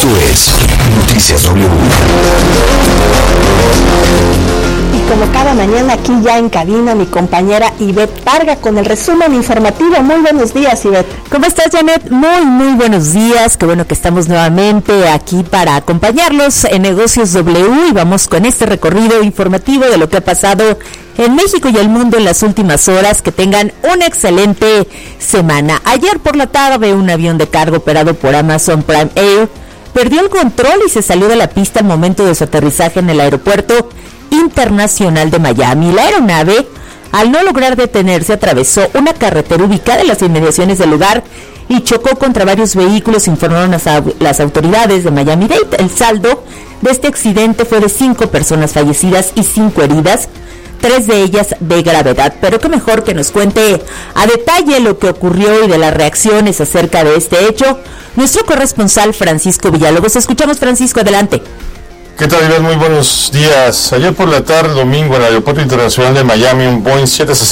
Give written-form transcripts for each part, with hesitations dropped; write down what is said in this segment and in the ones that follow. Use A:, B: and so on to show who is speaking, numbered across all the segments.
A: Esto es Noticias W.
B: Y como cada mañana aquí ya en cabina mi compañera Ivette Parga con el resumen informativo. Muy buenos días, Ivette.
C: ¿Cómo estás, Janet? Muy buenos días. Qué bueno que estamos nuevamente aquí para acompañarlos en Negocios W y vamos con este recorrido informativo de lo que ha pasado en México y el mundo en las últimas horas. Que tengan una excelente semana. Ayer por la tarde un avión de carga operado por Amazon Prime Air perdió el control y se salió de la pista al momento de su aterrizaje en el aeropuerto internacional de Miami. La aeronave, al no lograr detenerse, atravesó una carretera ubicada en las inmediaciones del lugar y chocó contra varios vehículos, informaron las autoridades de Miami-Dade. El saldo de este accidente fue de 5 personas fallecidas y 5 heridas, 3 de ellas de gravedad. Pero qué mejor que nos cuente a detalle lo que ocurrió y de las reacciones acerca de este hecho nuestro corresponsal Francisco Villalobos. Escuchamos, Francisco, adelante.
D: ¿Qué tal, Iván? Muy buenos días. Ayer por la tarde, domingo, en el Aeropuerto Internacional de Miami, un Boeing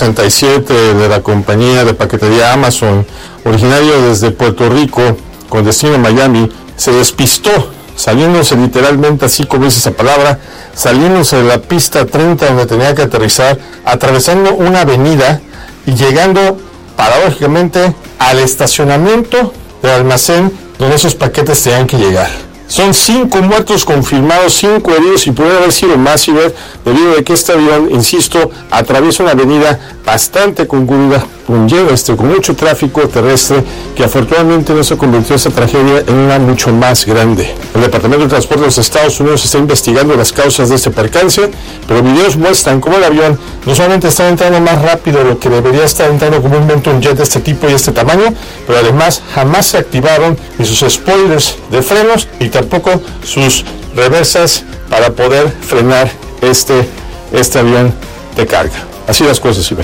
D: 767 de la compañía de paquetería Amazon, originario desde Puerto Rico, con destino en Miami, se despistó, saliéndose literalmente, así como dice esa palabra, saliéndose de la pista 30 donde tenía que aterrizar, atravesando una avenida y llegando, paradójicamente, al estacionamiento del almacén donde esos paquetes tenían que llegar. Son 5 muertos confirmados, 5 heridos y puede haber sido más, debido a que este avión, insisto, atraviesa una avenida bastante concurrida, con mucho tráfico terrestre, que afortunadamente no se convirtió esta tragedia en una mucho más grande. El Departamento de Transporte de los Estados Unidos está investigando las causas de este percance, pero videos muestran cómo el avión no solamente está entrando más rápido de lo que debería estar entrando comúnmente un jet de este tipo y este tamaño, pero además jamás se activaron ni sus spoilers de frenos y tampoco sus reversas para poder frenar este avión de carga. Así las cosas, Iván.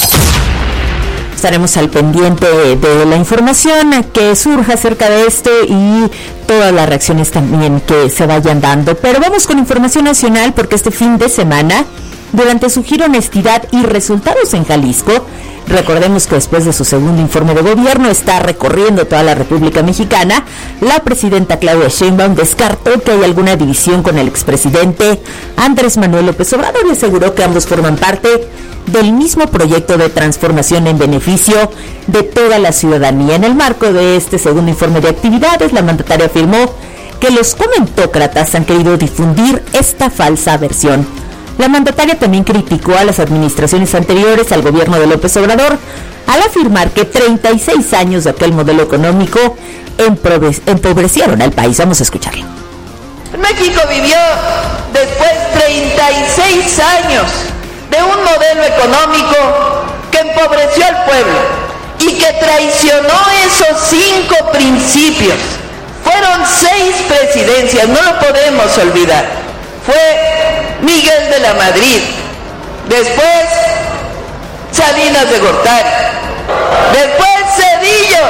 C: Estaremos al pendiente de la información que surja acerca de esto y todas las reacciones también que se vayan dando. Pero vamos con información nacional, porque este fin de semana, durante su giro Honestidad y Resultados en Jalisco, recordemos que después de su segundo informe de gobierno está recorriendo toda la República Mexicana, la presidenta Claudia Sheinbaum descartó que hay alguna división con el expresidente Andrés Manuel López Obrador y aseguró que ambos forman parte del mismo proyecto de transformación en beneficio de toda la ciudadanía. En el marco de este segundo informe de actividades, la mandataria afirmó que los comentócratas han querido difundir esta falsa versión. La mandataria también criticó a las administraciones anteriores al gobierno de López Obrador al afirmar que 36 años de aquel modelo económico empobrecieron al país. Vamos a escucharlo.
E: México vivió después 36 años de un modelo económico que empobreció al pueblo y que traicionó esos 5 principios. Fueron 6 presidencias, no lo podemos olvidar. Fue Miguel de la Madrid, después Salinas de Gortari, después Zedillo,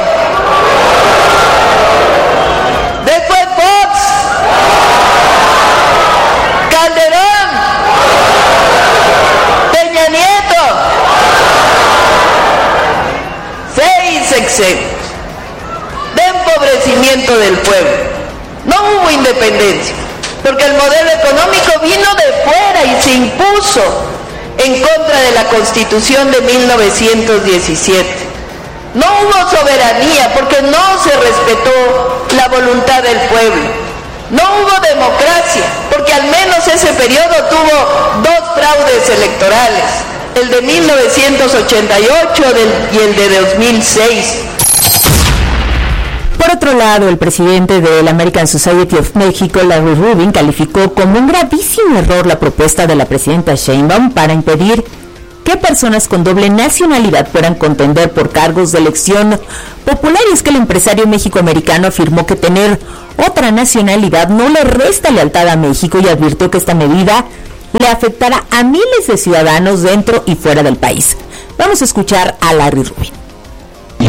E: después Fox, Calderón, Peña Nieto. 6 sexenios de empobrecimiento del pueblo. No hubo independencia, porque el modelo económico vino de fuera y se impuso en contra de la Constitución de 1917. No hubo soberanía porque no se respetó la voluntad del pueblo. No hubo democracia porque al menos ese periodo tuvo 2 fraudes electorales, el de 1988 y el de 2006.
C: Por otro lado, el presidente de la American Society of Mexico, Larry Rubin, calificó como un gravísimo error la propuesta de la presidenta Sheinbaum para impedir que personas con doble nacionalidad puedan contender por cargos de elección popular. Y es que el empresario mexicoamericano afirmó que tener otra nacionalidad no le resta lealtad a México y advirtió que esta medida le afectará a miles de ciudadanos dentro y fuera del país. Vamos a escuchar a Larry Rubin.